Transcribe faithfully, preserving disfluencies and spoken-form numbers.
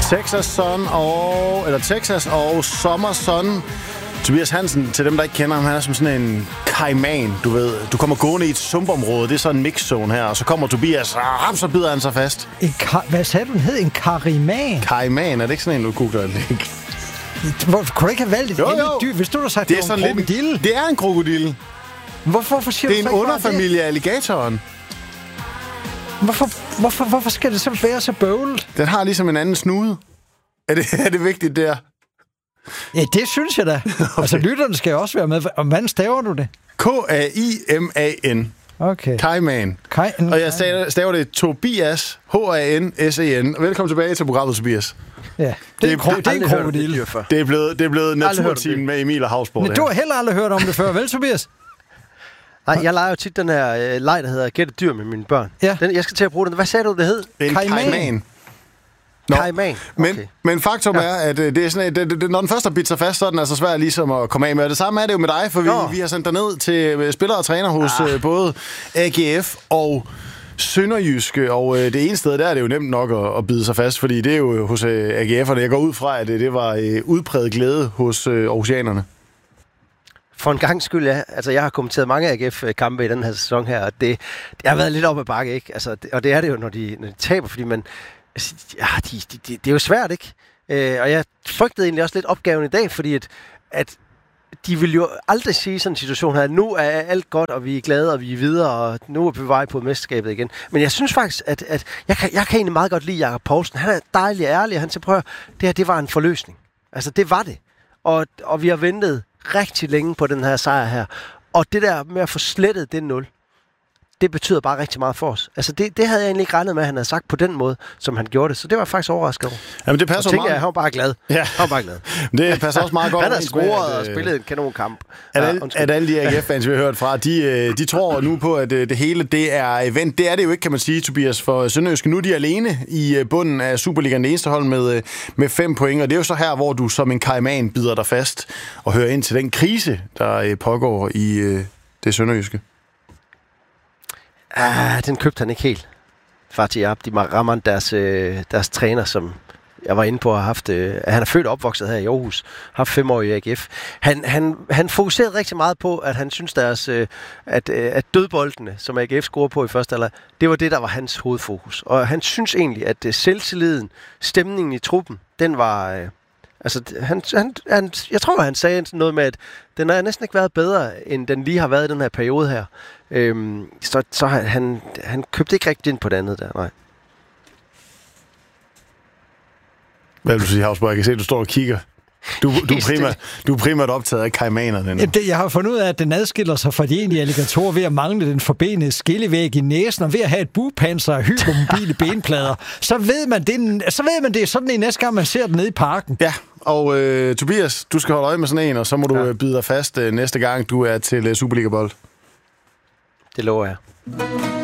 Texas Sun og... Eller Texas og Summer Sun. Tobias Hansen, til dem, der ikke kender ham, han er som sådan en kaiman, du ved. Du kommer gående i et sumpområde, det er sådan en mixzone her, og så kommer Tobias, og så bider han sig fast. En ka- Hvad sagde du, den hed? En kariman? Kaiman, er det ikke sådan en, du googler det? Hvor, kunne du ikke have valgt et jo, andet jo. dyr? Hvis du havde sagt, det, det er var en sådan krokodille. Lidt, det er en krokodille. Hvorfor, hvorfor siger det er du en underfamilie af alligatoren. Hvorfor, hvorfor, hvorfor skal det så være så bøvlet? Den har ligesom en anden snude. Er det, er det vigtigt der? Ja, det synes jeg da. Okay. Altså, lytterne skal også være med. Og hvordan staver du det? K A I M A N. Okay. Kaiman. Kai- og jeg staver, staver det Tobias, H A N S E N. Velkommen tilbage til programmet, Tobias. Ja, det, det er en, kro- det er en krokodille. Det er blevet, det er blevet naturtimen med Emil og Havsborg. Men du har heller aldrig hørt om det før, vel, Tobias? Nej, jeg leger jo tit den her øh, leg, der hedder Gæt et dyr med mine børn. Ja. Den, jeg skal til at bruge den. Hvad sagde du, det hed? En kaiman. Kaiman. Men, okay. men faktum ja. er, at det er sådan, det, det, når den første har bidt sig fast, så er den altså svært ligesom at komme af med. Det samme er det jo med dig, for vi, vi har sendt dig ned til spillere og træner hos ah. både A G F og Sønderjyske, og øh, det ene sted, der er det jo nemt nok at, at bide sig fast, fordi det er jo hos øh, A G F'erne. Jeg går ud fra, at det, det var øh, udpræget glæde hos øh, Aarhusianerne. For en gang skyld, ja. Altså, jeg har kommenteret mange A G F-kampe i den her sæson her, og det, det har været lidt op ad bakke, ikke? Altså, det, og det er det jo, når de, når de taber, fordi man... Altså, ja, de, de, de, det er jo svært, ikke? Øh, og jeg frygtede egentlig også lidt opgaven i dag, fordi at, at de vil jo aldrig sige sådan en situation her, nu er alt godt, og vi er glade, og vi er videre, og nu er vi på vej på mesterskabet igen. Men jeg synes faktisk, at, at jeg, kan, jeg kan egentlig meget godt lide Jakob Poulsen. Han er dejlig og ærlig, og han siger, prøv at, det her, det var en forløsning. Altså, det var det. Og, og vi har ventet rigtig længe på den her sejr her. Og det der med at få slettet det nul, det betyder bare rigtig meget for os. Altså, det, det havde jeg egentlig ikke regnet med, at han havde sagt på den måde, som han gjorde det. Så det var faktisk overrasket over. Jamen, det passer og tænker meget. Jeg, han var bare glad. Ja. Han var bare glad. Det passer også meget godt. Han har scoret og spillet en kanonkamp. At, al, at alle de A G F-fans, vi har hørt fra, de, de tror nu på, at det hele det er event. Det er det jo ikke, kan man sige, Tobias, for Sønderjyske. Nu er de alene i bunden af Superligaen, det eneste hold med, med fem point. Og det er jo så her, hvor du som en kaiman bider dig fast og hører ind til den krise, der pågår i det Sønderjyske. Ah, den købte han ikke helt. Fatih Abdi Rahman, deres, øh, deres træner, som jeg var inde på, har haft, øh, han er født og opvokset her i Aarhus, har haft fem år i A G F. Han, han, han fokuserede rigtig meget på, at han synes deres, øh, at, øh, at dødboldene, som A G F scorede på i første alder, det var det, der var hans hovedfokus. Og han synes egentlig, at øh, selvtilliden, stemningen i truppen, den var... Øh, altså, han, han, han, jeg tror, han sagde noget med, at den har næsten ikke været bedre, end den lige har været i den her periode her. Øhm, så så han, han købte ikke rigtig ind på det andet der, nej. Hvad vil du sige, Havsborg? Jeg kan se, at du står og kigger. Du, du, er, primært, du er primært optaget af kaimanerne nu. Jeg har fundet ud af, at den adskiller sig fra de egentlige alligatorer ved at mangle den forbenede skillevæg i næsen og ved at have et bugpanser og hypermobile benplader. Så ved man det, så ved man det sådan en næste gang, man ser den nede i parken. Ja, og øh, Tobias, du skal holde øje med sådan en, og så må du ja. bide dig fast øh, næste gang, du er til øh, Superliga-bold. Det lover jeg.